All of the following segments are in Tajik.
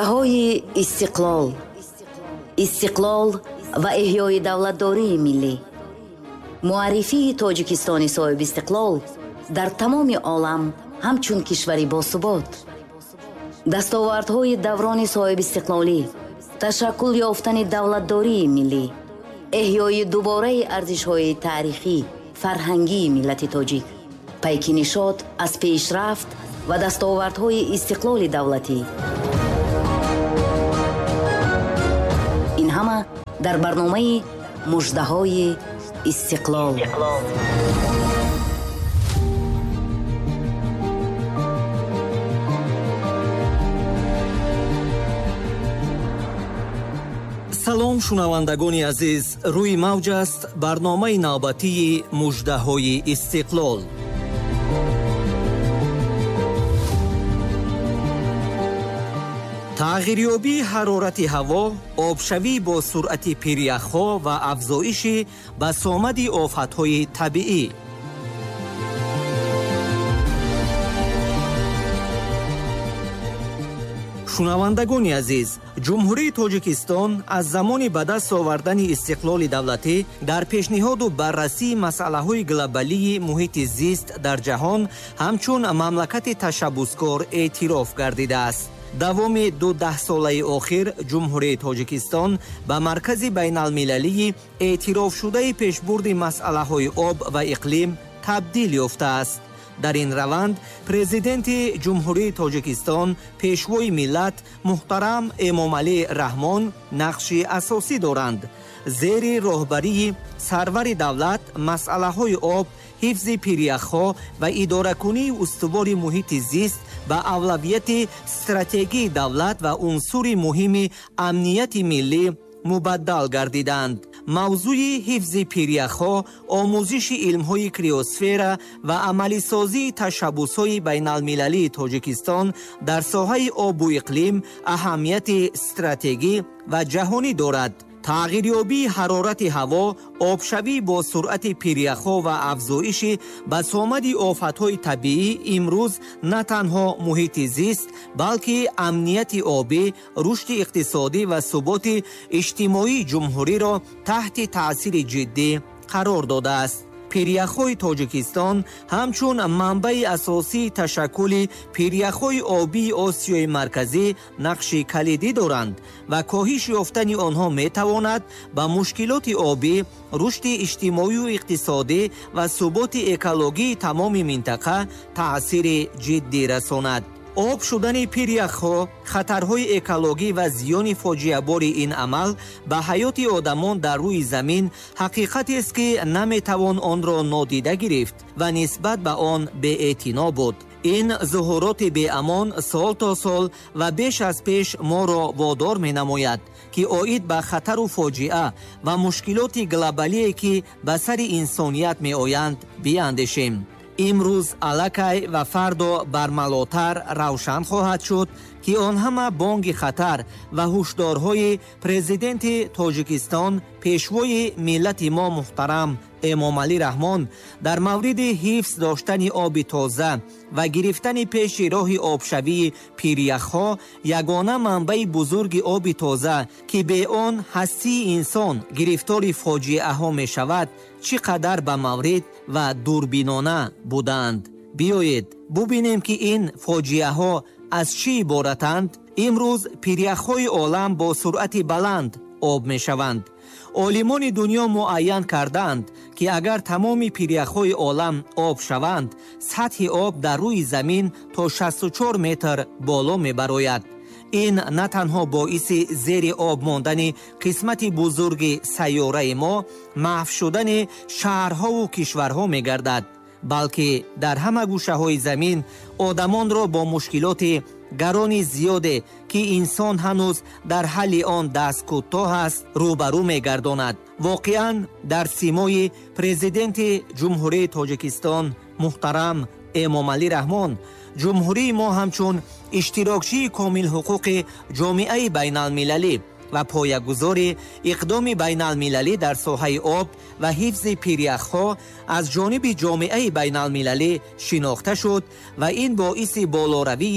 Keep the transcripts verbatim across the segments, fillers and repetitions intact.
муждаҳои истиқлол, истиқлол ва эҳёи давлатдории миллӣ. муаррифии тоҷикистони соҳиби истиқлол дар тамоми олам ҳамчун кишвари босубот. дастовардҳои даврони соҳиби истиқлолӣ, ташаккул ёфтани давлатдории миллӣ, эҳёи дубораи арзишҳои таърихӣ, фарҳангии миллати тоҷик, пайки нишод аз пешрафт ва дастовардҳои истиқлоли давлатӣ. ин ҳама дар барномаи муждаҳои истиқлол. салом шунавандагони азиз, рӯи мавҷ аст барномаи навбатии муждаҳои истиқлол. тағйирёбии ҳарорати ҳаво, обшавӣ бо суръати пиряхҳо ва афзоиши басомади офатҳои табиӣ. шунавандагони азиз, ҷумҳурии тоҷикистон аз замони ба даст овардани истиқлоли давлатӣ дар пешниҳоду баррасии масъалаҳои глобалии муҳити зист дар ҷаҳон ҳамчун мамлакати ташаббускор эътироф гардидааст. давоми ду даҳсолаи охир ҷумҳурии тоҷикистон ба маркази байналмилалии эътирофшудаи пешбурди масъалаҳои об ва иқлим табдил ёфтааст. дар ин раванд президенти ҷумҳурии тоҷикистон пешвои миллат муҳтарам эмомалӣ раҳмон нақши асосӣ доранд. зери роҳбарии сарвари давлат масъалаҳои об, ҳифзи пиряхҳо ва идоракунии устувори муҳити зист ба авлавияти стратегии давлат ва унсури муҳими амнияти миллӣ мубаддал гардиданд. мавзӯи ҳифзи пиряхҳо, омӯзиши илмҳои криосфера ва амалисозии ташаббусҳои байналмилалии тоҷикистон дар соҳаи обу иқлим аҳамияти стратегӣ ва ҷаҳонӣ дорад. тағйирёбии ҳарорати ҳаво, обшавӣ бо суръати пиряхҳо ва афзоиши басомади офатҳои табиӣ имрӯз на танҳо муҳити зист, балки амнияти обӣ, рушди иқтисодӣ ва суботи иҷтимоии ҷумҳуриро таҳти таъсири ҷиддӣ қарор додааст. пиряхҳои тоҷикистон ҳамчун манбаи асосии ташаккули пиряхҳои обии осиёи марказӣ нақши калидӣ доранд ва коҳиши ёфтани онҳо метавонад ба мушкилоти обӣ, рушди иҷтимоию иқтисодӣ ва суботи экологии тамоми минтақа таъсири ҷиддӣ расонад. об шудани пиряхҳо, хатарҳои экологӣ ва зиёни фоҷиабори ин амал ба ҳаёти одамон дар рӯи замин ҳақиқатест, ки наметавон онро нодида гирифт ва нисбат ба он беэътино буд. ин зуҳуроти беамон сол то сол ва беш аз пеш моро водор менамояд, ки оид ба хатару фоҷиа ва мушкилоти глобалие, ки ба сари инсоният меоянд, биандешем. имрӯз аллакай ва фардо бармалотар равшан хоҳад шуд, ки он ҳама бонги хатар ва ҳушдорҳои президенти тоҷикистон, пешвои миллати мо муҳтарам эмомалӣ раҳмон дар мавриди ҳифз доштани оби тоза ва гирифтани пеши роҳи обшавии пиряхҳо, ягона манбаи бузурги оби тоза, ки бе он ҳастии инсон гирифтори фоҷиаҳо мешавад, чӣ қадар ба маврид ва дурбинона буданд. биёед бубинем, ки ин фоҷиаҳо аз чӣ иборатанд. имрӯз пиряхҳои олам бо суръати баланд об мешаванд. олимони дунё муайян карданд, ки агар тамоми пиряхҳои олам об шаванд, сатҳи об дар рӯи замин то шасту чор метр боло мебарояд. ин на танҳо боиси зери об мондани қисмати бузурги сайёраи мо, маҳв шудани шаҳрҳову кишварҳо мегардад, балки дар ҳама гӯшаҳои замин одамонро бо мушкилоти гарони зиёде, ки инсон ҳанӯз дар ҳалли он даст кӯтоҳ аст, рӯбарӯ мегардонад. воқеан дар симои президенти ҷумҳурии тоҷикистон муҳтарам эмомалӣ раҳмон, ҷумҳурии мо ҳамчун иштирокчии комилҳуқуқи ҷомеаи байналмилалӣ ва поягузори иқдоми байналмилалӣ дар соҳаи об ва ҳифзи пиряхҳо аз ҷониби ҷомеаи байналмилалӣ шинохта шуд ва ин боиси болоравии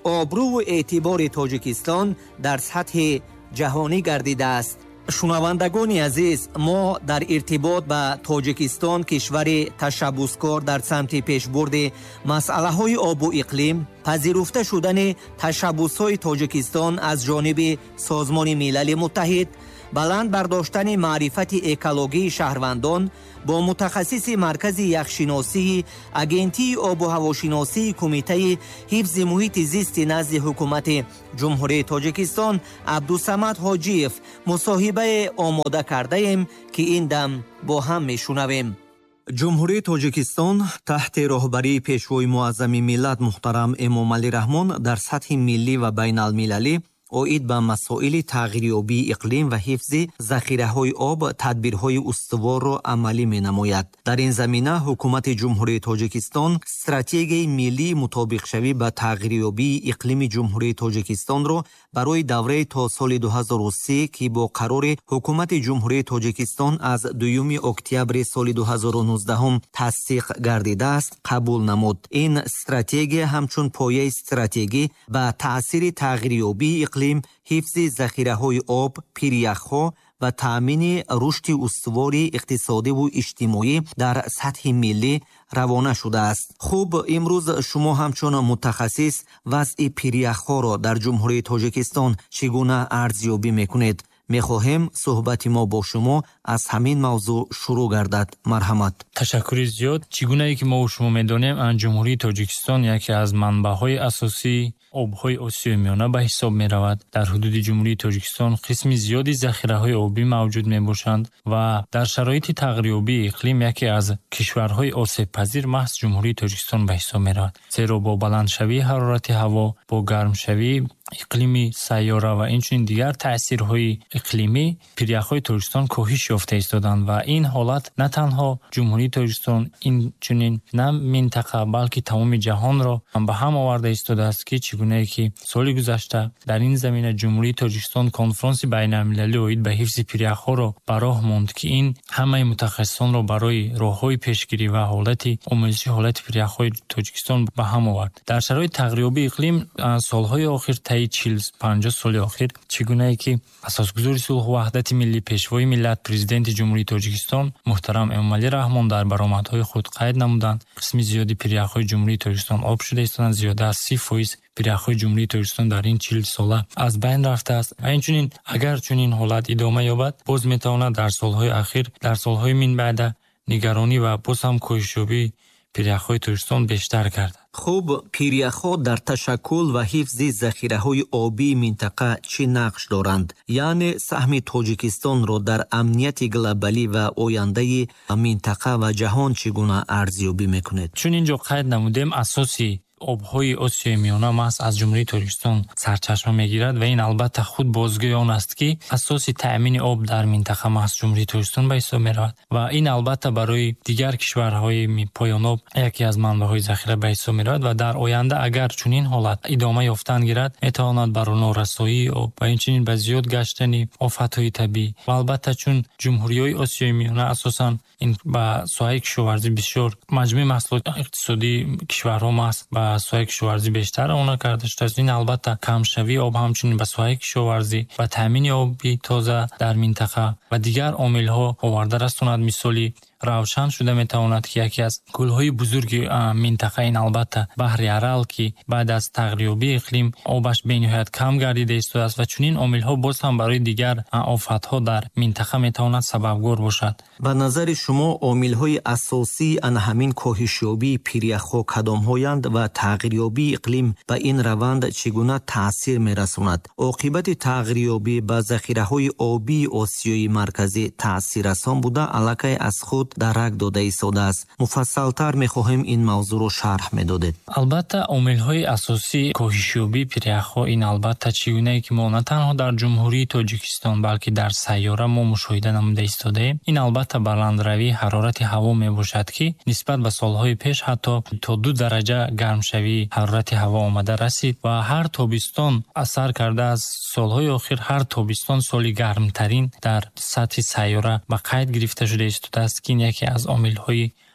обрӯ ва эътибори тоҷикистон дар сатҳи ҷаҳонӣ гардидааст. шунавандагони азиз, мо дар иртибот ба Тоҷикистон, кишвари ташаббускор дар самти пешбурди масъалаҳои обу иқлим, пазируфта шудани ташаббусҳои Тоҷикистон аз ҷониби Созмони Милали Муттаҳид, баланд бардоштани маърифати экологии шаҳрвандон бо мутахассиси маркази яхшиносии агентии обу ҳавошиносии кумитаи ҳифзи муҳити зисти назди ҳукумати ҷумҳурии Тоҷикистон Абдусамад Ҳоҷиев мусоҳибае омода кардаем, ки ин дам бо ҳам мешунавем. ҷумҳурии Тоҷикистон таҳти роҳбарии пешвои муаззами миллат муҳтарам Эмомалӣ Раҳмон дар сатҳи миллӣ ва байналмилалӣ оид ба масоили тағйирёбии иқлим ва ҳифзи захираҳои об тадбирҳои устуворро амалӣ менамояд. дар ин замина ҳукумати ҷумҳурии Тоҷикистон стратегияи миллии мутобиқшавӣ ба тағйирёбии иқлими ҷумҳурии Тоҷикистонро барои давраи то соли ду ҳазору се, ки бо қарори ҳукумати ҷумҳурии Тоҷикистон аз дуюми октябри соли ду ҳазору нуздаҳ тасдиқ гардидааст, қабул намуд. ин стратегия ҳамчун пояи стратегӣ ба таъсири тағйирёбии иқлим, ҳифзи захираҳои об, пиряхҳо ва таъмини рушди устувори иқтисодиву иҷтимоӣ дар сатҳи миллӣ равона шудааст. хуб, имрӯз шумо ҳамчун мутахассис вазъи пиряхҳоро дар ҷумҳурии Тоҷикистон чӣ гуна арзёбӣ мекунед? мехоҳем суҳбати мо бо шумо аз ҳамин мавзӯъ шурӯъ гардад. марҳамат. ташаккури зиёд. чӣ гунае ки мо шумо медонем, ҷумҳурии Тоҷикистон яке аз манбаъҳои асосии обҳои Осиёи Миёна ба ҳисоб меравад. дар ҳудуди ҷумҳурии Тоҷикистон қисми зиёди захираҳои обӣ мавҷуд мебошанд ва дар шароити тағйирёбии иқлим яке аз кишварҳои осебпазир маҳз ҷумҳурии Тоҷикистон ба ҳисоб меравад. зеро бо баландшавии ҳарорати ҳаво, бо гармшавии иқлими сайёра ва инчунин дигар таъсирҳои иқлимӣ, пиряхҳои Тоҷикистон коҳиш ёфта истоданд ва ин ҳолат на танҳо ҷумҳурии Тоҷикистон, инчунин на минтақа, балки тамоми ҷаҳонро ба ҳам оварда истодааст, ки чӣ гунае ки соли гузашта дар ин замина ҷумҳурии Тоҷикистон конфронси байналмилалӣ оид ба ҳифзи пиряхҳоро ба роҳ монд, ки ин ҳамаи мутахассисонро барои роҳҳои пешгирӣ ва ҳолати омӯзиши ҳолати пиряхҳои Тоҷикистон ба ҳам овард. дар шароити тағйирёбии иқлим солҳои охир таи чил панҷоҳ соли охир, чӣ гунае ки асосгузори сулҳу ваҳдати миллӣ, пешвои миллат, президенти ҷумҳурии Тоҷикистон муҳтарам Эмомалӣ Раҳмон дар баромадҳои худ қайд намуданд, қисми зиёди пиряхҳои ҷумҳурии Тоҷикистон об шуда истоданд. зиёда аз си фоиз пиряхҳои ҷумҳурии Тоҷикистон дар ин чил сола аз байн рафтааст. ва инчунин агар чунин ҳолат идома ёбад, боз метавонад дар солҳои ахир, дар солҳои минбаъда нигаронӣ ва боз ҳам коҳишёбии пиряхҳои Тоҷикистон бештар гардад. хуб, пиряхҳо дар ташаккул ва ҳифзи захираҳои обии минтақа чӣ нақш доранд? яъне саҳми Тоҷикистонро дар амнияти глобалӣ ва ояндаи минтақа ва ҷаҳон чӣ гуна арзёбӣ мекунед? чун инҷо қайд намудем, асоси обҳои Осиёи Миёна маҳз аз ҷумҳурии Тоҷикистон сарчашма мегирад ва ин албатта худ бозгӯи он аст, ки асоси таъмини об дар минтақа маҳз ҷумҳурии Тоҷикистон ба ҳисоб меравад ва ин албатта барои дигар кишварҳои поёноб яке аз манбаъҳои захира ба ҳисоб меравад ва дар оянда агар чунин ҳолат идома ёфтан гирад, метавонад бар норасоии об ва инчунин ба зиёд гаштани офатҳои табиӣ ва албатта чун ҷумҳуриҳои Осиёи Миёна асосан ин ба соҳаи кишоварзӣ бисёр маҷмӯи маҳсулоти иқтисодии кишварҳо маҳз ба соҳаи кишоварзӣ бештар равона карда шудааст. ин албатта камшавии об ҳамчунин ба соҳаи кишоварзӣ ва таъмини оби тоза дар минтақа ва дигар омилҳо оварда расонад. мисоли равшан шуда метавонад, ки яке аз гулҳои бузурги минтақа ин албатта баҳри Арал, ки баъд аз тағйирёбии иқлим обаш бениҳоят кам гардида истодааст ва чунин омилҳо боз ҳам барои дигар офатҳо дар минтақа метавонад сабабгор бошад. ба назари шумо омилҳои асосии ана ҳамин коҳишёбии пиряхҳо кадомҳоянд ва тағйирёбии иқлим ба ин раванд чӣ гуна таъсир мерасонад? оқибати тағйирёбӣ ба захираҳои обии Осиёи марказӣ таъсиррасон буда аллакай аз худ дарак дода истодааст. муфассалтар мехоҳем ин мавзӯъро шарҳ медодед. албатта омилҳои асосии коҳишёбии пиряхҳо ин албатта чӣ гунае ки мо на танҳо дар ҷумҳурии Тоҷикистон, балки дар сайёра мо мушоҳида намуда истодаем. ин албатта баландравии ҳарорати ҳаво мебошад, ки нисбат ба солҳои пеш ҳатто то ду дараҷа гармшавии ҳарорати ҳаво омада расид ва ҳар тобистон асар карда аз солҳои охир ҳар тобистон соли гармтарин дар сатҳи сайёра ба қайд гирифта шуда истодааст, ки ин яке аз омилҳои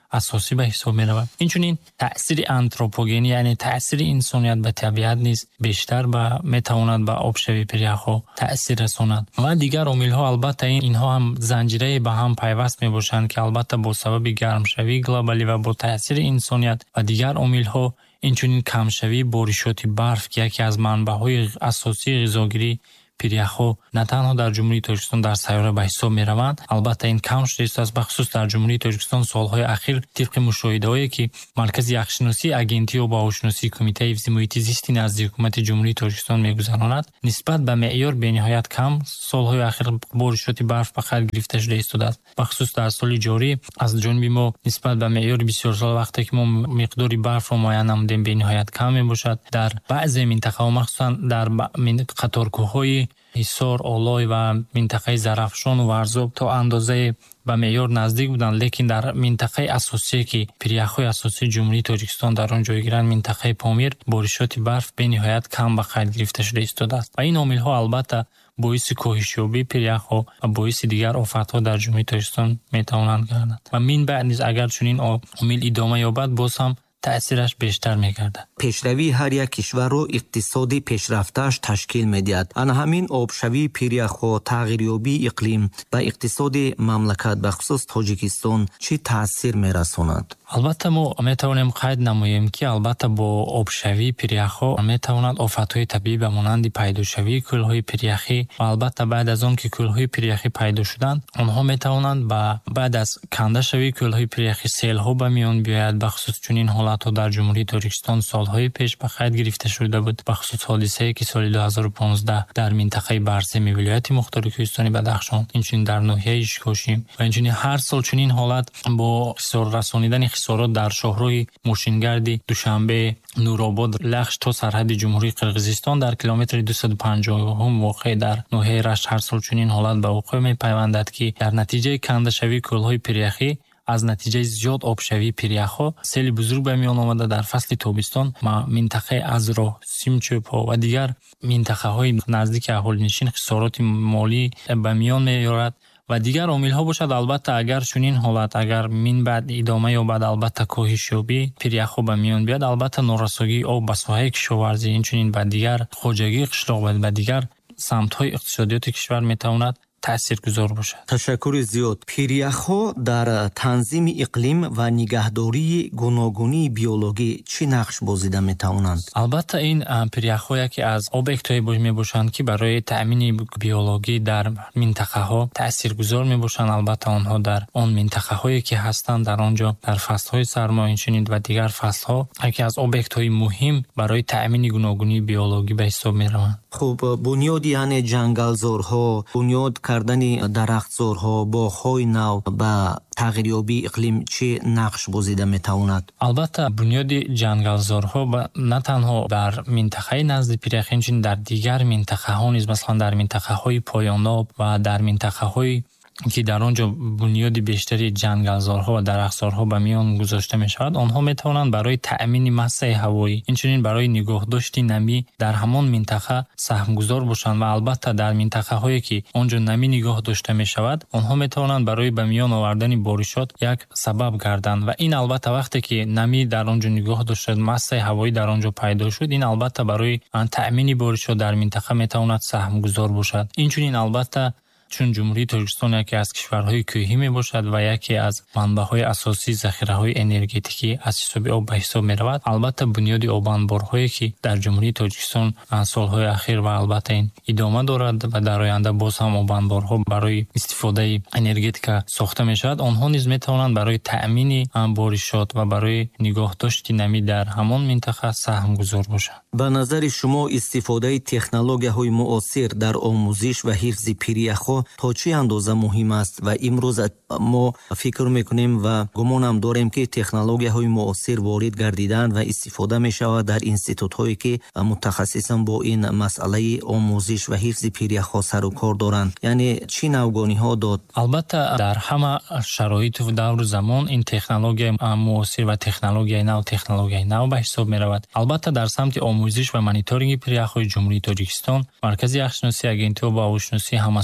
асосӣ ба ҳисоб меравад. инчунин таъсири антропогенӣ, яъне таъсири инсоният ба табиат низ бештар ба метавонад ба обшавии пиряхҳо таъсир расонад. ва дигар омилҳо, албатта инҳо ҳам занҷирае ба ҳам пайваст мебошанд ки албатта бо сабаби гармшавии глобалӣ ва бо таъсири инсоният ва дигар омилҳо, инчунин камшавии боришоти барф ки яке аз манбаъҳои асосии ғизогирии пиряхҳо на танҳо дар ҷумҳурии Тоҷикистон дар сайёра ба ҳисоб мераванд, албатта ин кам шуда истоаст. Бахусус дар ҷумҳурии Тоҷикистон солҳои ахир тибқи мушоҳидаҳое ки маркази яхшиносии агентии обу ҳавошиносии Кумитаи ҳифзи муҳити зисти назди ҳукумати ҷумҳурии Тоҷикистон мегузаронад, нисбат ба меъёр бениҳоят кам солҳои ахир боришоти барф ба қайд гирифта шуда истодааст. бахусус дар соли ҷорӣ аз ҷониби мо нисбат ба меъёри бисёр сол вақте ки мо миқдори барфро муайян намудем бениҳоят кам мебошад. дар баъзе минтақаҳо, махсусан дар қаторкӯҳҳои ҳисор, олой ва минтақаи зарафшону варзоб то андозае ба меъёр наздик буданд, лекин дар минтақаи асосие ки пиряхҳои асосии ҷумҳурии Тоҷикистон дар он ҷойгиранд, минтақаи Помир, боришоти барф бениҳоят кам ба қайд гирифта шуда истодааст. ва ин омилҳо албатта боиси коҳишёбии пиряхҳо ва боиси дигар офатҳо дар ҷумҳурии Тоҷикистон метавонанд гарданд. ва минбаъд низ агар чунин омил идома ёбад, боз ҳам таъсираш бештар мегардад. пешравии ҳар як кишварро иқтисоди пешрафтааш ташкил медиҳад. ана ҳамин обшавии пиряхҳо, тағйирёбии иқлим ба иқтисоди мамлакат, бахусус Тоҷикистон, чӣ таъсир мерасонад? албатта мо метавонем қайд намоем ки албатта бо обшавии пиряхҳо метавонад офатҳои табиӣ ба монанди пайдошавии кӯлҳои пиряхӣ ва албатта баъд аз он ки кӯлҳои пиряхӣ пайдо шуданд, онҳо метавонанд ба баъд аз кандашавии кӯлҳои пиряхӣ селҳо ба миён биёяд. бахусус чунин ҳолатҳо дар ҷумҳурии Тоҷикистон солҳои пеш ба қайд гирифта шуда буд. бахусус ҳодисае ки соли ду ҳазору понздаҳ дар минтақаи Барсеми вилояти Мухтори Кӯҳистони Бадахшон, инчунин дар ноҳияи Ишкошим ва инчунин ҳар сол чунин ҳолат бо хисор расонидани хисорот дар шоҳроҳи Мошингарди, Душанбе, Нуробод, Лахш то сарҳади ҷумҳурии Қирғизистон дар километри дусаду панҷоҳум воқеъ дар ноҳияи Рашт ҳар сол чунин ҳолат ба вуқӯъ мепайвандад ки дар натиҷаи кандашавии кӯлҳои пиряхӣ, аз натиҷаи зиёд обшавии пиряхҳо, сели бузург ба миён омада дар фасли тобистон ма минтақаи Азро, Симчӯбҳо ва дигар минтақаҳои наздики аҳолинишин хисороти молӣ ба миён меёрад ва дигар омилҳо бошад. албатта агар чунин ҳолат агар минбаъд идома ёбад, албатта коҳишёбии пиряхҳо ба миён биёяд, албатта норасогии об ба соҳаи кишоварзӣ, инчунин ба дигар хоҷагии қишлоқ ва ба дигар самтҳои иқтисодиёти кишвар метавонад таъсиргузор бошад. ташаккури зиёд. Пиряхҳо дар танзими иқлим ва нигаҳдории гуногунии биологӣ чӣ нақш бозида метавонанд? албатта ин пиряхҳо яке аз объектҳое мебошанд ки барои таъмини биологӣ дар минтақаҳо таъсиргузор мебошанд. албатта онҳо дар он минтақаҳое ки ҳастанд дар он ҷо дар фаслҳои сармо, инчунин ва дигар фаслҳо яке аз объектҳои муҳим барои таъмини гуногунии биологӣ ба ҳисоб мераванд. хуб, бунёди яъне ҷангалзорҳо, бунёд кардани дарахтзорҳо, боғҳои нав ба тағйирёбии иқлим чӣ нақш бозида метавонад? албатта бунёди ҷангалзорҳо на танҳо дар минтақаи назди пиряхӣ, инчунин дар дигар минтақаҳо низ, масалан дар минтақаҳои поёноб ва дар минтақаҳои ки дар он ҷо бунёди бештари ҷангалзорҳо ва дарахтзорҳо ба миён гузошта мешавад, онҳо метавонанд барои таъмини массаи ҳавоӣ, инчунин барои нигоҳдошти намӣ дар ҳамон минтақа саҳмгузор бошанд ва албатта дар минтақаҳое ки он ҷо намӣ нигоҳ дошта мешавад, онҳо метавонанд барои ба миён овардани боришот як сабаб гарданд ва ин албатта вақте ки намӣ дар он ҷо нигоҳ дошта, массаи ҳавоӣ дар он ҷо пайдо шуд, ин албатта барои таъмини боришот дар минтақа метавонад саҳмгузор бошад. инчунин албатта чун ҷумҳурии Тоҷикистон яке аз кишварҳои кӯҳӣ мебошад ва яке аз манбаъҳои асосии захираҳои энергетикӣ аз ҳисоби об ба ҳисоб меравад, албатта бунёди обанборҳое ки дар ҷумҳурии Тоҷикистон солҳои ахир ва албатта ин идома дорад ва дар оянда боз ҳам обанборҳо барои истифодаи энергетика сохта мешавад, онҳо низ метавонанд барои таъмини боришот ва барои нигоҳдошти намӣ дар ҳамон минтақа саҳмгузор бошанд. ба назари шумо истифодаи технологияҳои муосир дар омӯзиш ва ҳифзи пиряхҳо то чӣ андоза муҳим аст ва имрӯз мо фикр мекунем ва гумонам дорем ки технологияҳои муосир ворид гардиданд ва истифода мешавад дар институтҳое ки мутахассисан бо ин масъалаи омӯзиш ва ҳифзи пиряхҳо сару кор доранд, яъне чӣ навгониҳо дод? албатта дар ҳама шароиту давру замон ин технологияи муосир ва технологияи нав технологияи нав ба ҳисоб меравад. албатта дар самти омӯзиш ва мониторинги пиряхҳои ҷумҳурии Тоҷикистон маркази яхшиносии агентии обу ҳавошиносии ҳамасола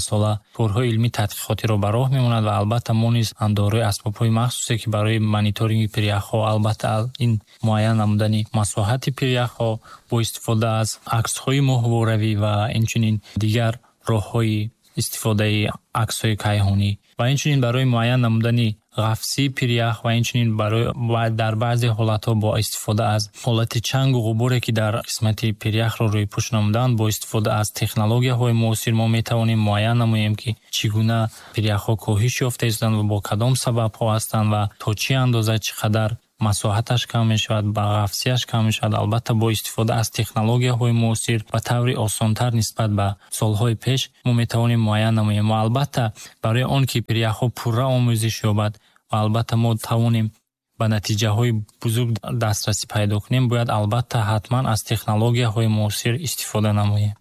корҳои илмӣ тадқиқотиро ба роҳ мемонад ва албатта мо низ дорои асбобҳои махсусе ки барои мониторинги пиряхҳо, албатта ин муайян намудани масоҳати пиряхҳо бо истифода аз аксҳои моҳворавӣ ва инчунин дигар роҳҳои истифодаи аксҳои кайҳонӣ ва инчунин барои муайян намудани ғафсии пирях ва инчунин барои дар баъзе ҳолатҳо бо истифода аз ҳолати чангу ғубуре ки дар қисмати пиряхро рӯи пӯш намуданд, бо истифода аз технологияҳои муосир мо метавонем муайян намоем ки чӣ гуна пиряхҳо коҳиш ёфта истанд ва бо кадом сабабҳо ҳастанд ва то чӣ андоза чӣ қадар масоҳаташ кам мешавад, ба ғафсияш кам мешавад. Албатта бо истифода аз технологияҳои муосир ба таври осонтар нисбат ба солҳои пеш мо метавонем муайян намоем ва албатта барои он ки пиряхҳо пурра омӯзиш ёбад ва албатта мо тавонем ба натиҷаҳои бузург дастрасӣ пайдо кунем, бояд албатта ҳатман аз технологияҳои муосир истифода намоем.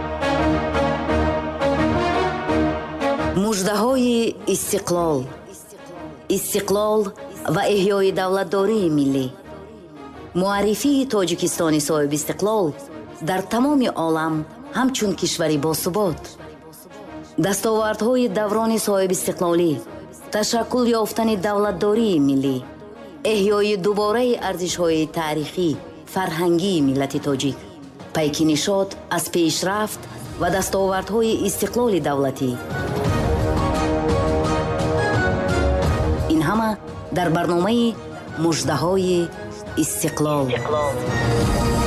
муждаҳои истиқлол истиқлол ва эҳёи давлатдории миллӣ. муаррифии тоҷикистони соҳиби истиқлол дар тамоми олам ҳамчун кишвари босубот. дастовардҳои даврони соҳиби истиқлолӣ, ташаккул ёфтани давлатдории миллӣ, эҳёи дубораи арзишҳои таърихӣ, фарҳангии миллати тоҷик, пайки нишод аз пешрафт ва дастовардҳои истиқлоли давлатӣ. ин ҳама дар барномаи муждаҳои истиқлол.